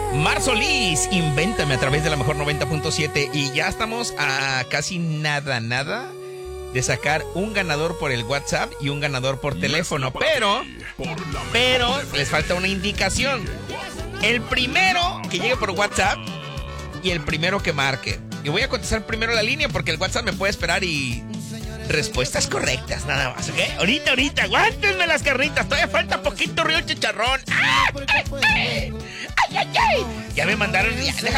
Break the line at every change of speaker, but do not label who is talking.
Mar Solís, Invéntame a través de la mejor 90.7. Y ya estamos a casi nada de sacar un ganador por el WhatsApp y un ganador por teléfono. Pero les falta una indicación. El primero que llegue por WhatsApp y el primero que marque. Y voy a contestar primero la línea porque el WhatsApp me puede esperar y... respuestas correctas, nada más, ¿ok? Ahorita, aguántenme las carnitas. Todavía falta poquito río chicharrón. ¡Ah! ¡Ay! Ya me mandaron, déjale